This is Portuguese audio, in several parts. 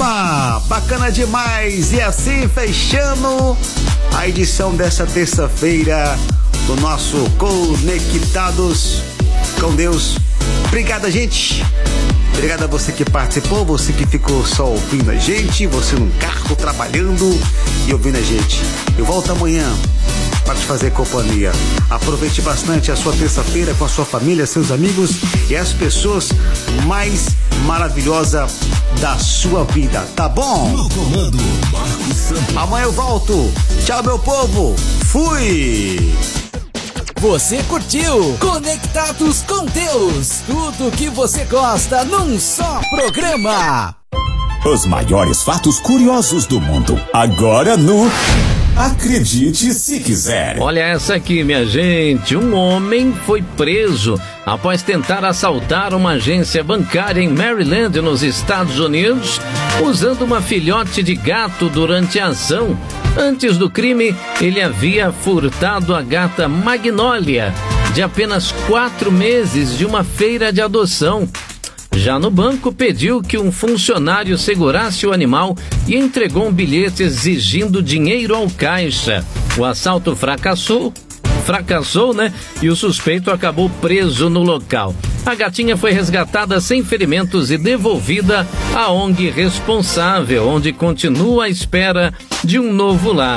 Opa, bacana demais! E assim fechando a edição dessa terça-feira do nosso Conectados com Deus. Obrigado, gente. Obrigado a você que participou, você que ficou só ouvindo a gente, você no carro trabalhando e ouvindo a gente. Eu volto amanhã para te fazer companhia. Aproveite bastante a sua terça-feira com a sua família, seus amigos e as pessoas mais maravilhosas da sua vida, tá bom? No comando, Marcos Santos. Amanhã eu volto. Tchau, meu povo. Fui! Você curtiu Conectados com Deus. Tudo que você gosta num só programa. Os maiores fatos curiosos do mundo. Agora no Acredite Se Quiser. Olha essa aqui, minha gente. Um homem foi preso após tentar assaltar uma agência bancária em Maryland, nos Estados Unidos, usando uma filhote de gato durante a ação. Antes do crime, ele havia furtado a gata Magnolia, de apenas 4 meses, de uma feira de adoção. Já no banco, pediu que um funcionário segurasse o animal e entregou um bilhete exigindo dinheiro ao caixa. O assalto fracassou, né? E o suspeito acabou preso no local. A gatinha foi resgatada sem ferimentos e devolvida à ONG responsável, onde continua à espera de um novo lar.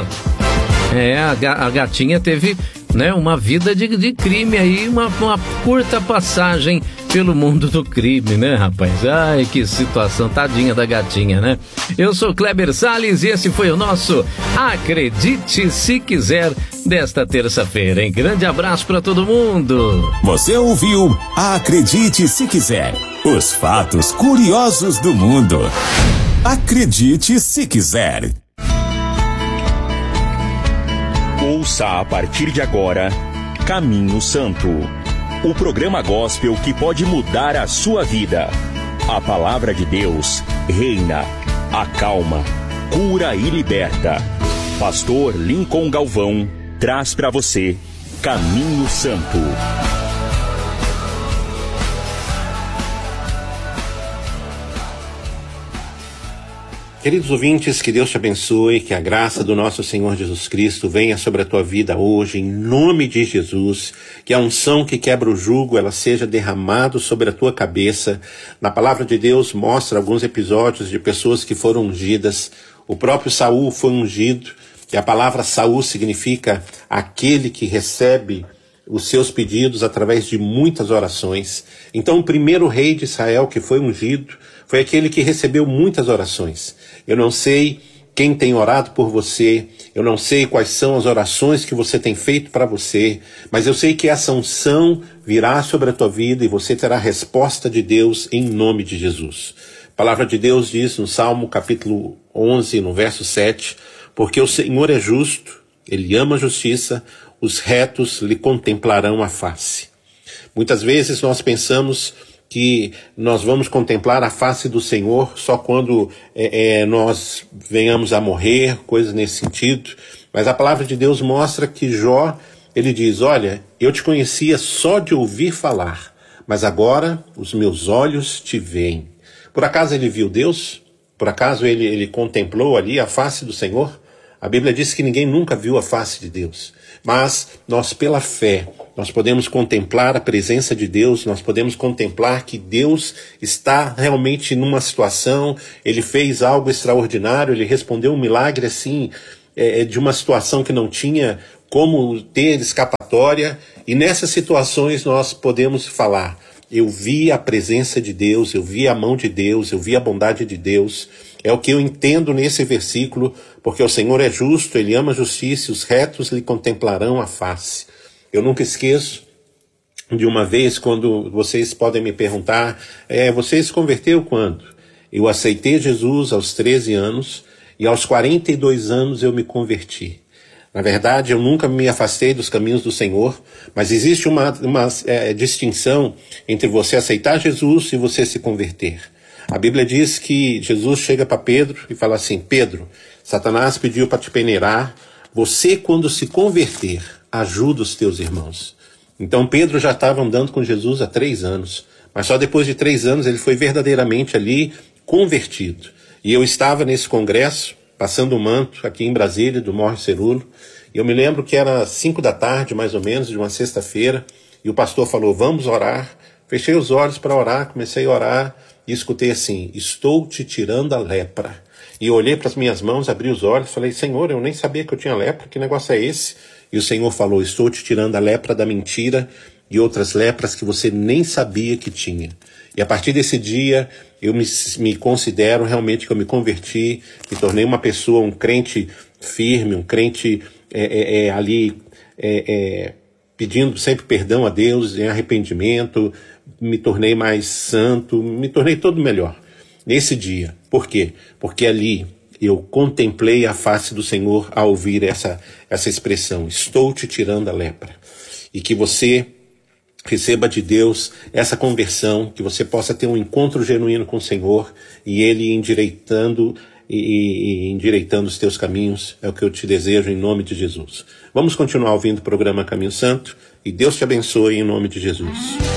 A gatinha teve, né, uma vida de crime aí, uma curta passagem pelo mundo do crime, né, rapaz? Ai, que situação, tadinha da gatinha, né? Eu sou Kleber Salles e esse foi o nosso Acredite Se Quiser desta terça-feira, hein? Grande abraço pra todo mundo! Você ouviu Acredite Se Quiser, os fatos curiosos do mundo. Acredite Se Quiser. Ouça a partir de agora Caminho Santo, o programa gospel que pode mudar a sua vida. A palavra de Deus reina, acalma, cura e liberta. Pastor Lincoln Galvão traz para você Caminho Santo. Queridos ouvintes, que Deus te abençoe, que a graça do nosso Senhor Jesus Cristo venha sobre a tua vida hoje, em nome de Jesus, que a unção que quebra o jugo, ela seja derramada sobre a tua cabeça. Na palavra de Deus mostra alguns episódios de pessoas que foram ungidas. O próprio Saul foi ungido, e a palavra Saul significa aquele que recebe os seus pedidos através de muitas orações. Então o primeiro rei de Israel que foi ungido foi aquele que recebeu muitas orações. Eu não sei quem tem orado por você, eu não sei quais são as orações que você tem feito para você, mas eu sei que essa unção virá sobre a tua vida e você terá resposta de Deus em nome de Jesus. A palavra de Deus diz no Salmo capítulo 11, no verso 7, porque o Senhor é justo, Ele ama a justiça, os retos lhe contemplarão a face. Muitas vezes nós pensamos que nós vamos contemplar a face do Senhor só quando nós venhamos a morrer, coisas nesse sentido. Mas a palavra de Deus mostra que Jó, ele diz, olha, eu te conhecia só de ouvir falar, mas agora os meus olhos te veem. Por acaso ele viu Deus? Por acaso ele contemplou ali a face do Senhor? A Bíblia diz que ninguém nunca viu a face de Deus. Mas nós, pela fé, nós podemos contemplar a presença de Deus, nós podemos contemplar que Deus está realmente numa situação, Ele fez algo extraordinário, Ele respondeu um milagre assim, de uma situação que não tinha como ter escapatória, e nessas situações nós podemos falar, eu vi a presença de Deus, eu vi a mão de Deus, eu vi a bondade de Deus. É o que eu entendo nesse versículo, porque o Senhor é justo, Ele ama a justiça e os retos lhe contemplarão a face. Eu nunca esqueço de uma vez quando vocês podem me perguntar, você se converteu quando? Eu aceitei Jesus aos 13 anos e aos 42 anos eu me converti. Na verdade, eu nunca me afastei dos caminhos do Senhor, mas existe uma distinção entre você aceitar Jesus e você se converter. A Bíblia diz que Jesus chega para Pedro e fala assim, Pedro, Satanás pediu para te peneirar, você quando se converter, ajuda os teus irmãos. Então Pedro já estava andando com Jesus há 3 anos, mas só depois de 3 anos ele foi verdadeiramente ali convertido. E eu estava nesse congresso, passando o manto aqui em Brasília, do Morro Cerulo, e eu me lembro que era 5 da tarde, mais ou menos, de uma sexta-feira, e o pastor falou, vamos orar. Fechei os olhos para orar, comecei a orar e escutei assim, estou te tirando a lepra. E eu olhei para as minhas mãos, abri os olhos, falei, Senhor, eu nem sabia que eu tinha lepra, que negócio é esse? E o Senhor falou, estou te tirando a lepra da mentira e outras lepras que você nem sabia que tinha. E a partir desse dia, eu me considero realmente que eu me converti, me tornei uma pessoa, um crente firme, um crente pedindo sempre perdão a Deus, em arrependimento, me tornei mais santo, me tornei todo melhor nesse dia. Por quê? Porque ali eu contemplei a face do Senhor ao ouvir essa expressão, estou te tirando a lepra. E que você receba de Deus essa conversão, que você possa ter um encontro genuíno com o Senhor e Ele endireitando os teus caminhos. É o que eu te desejo em nome de Jesus. Vamos continuar ouvindo o programa Caminho Santo e Deus te abençoe em nome de Jesus.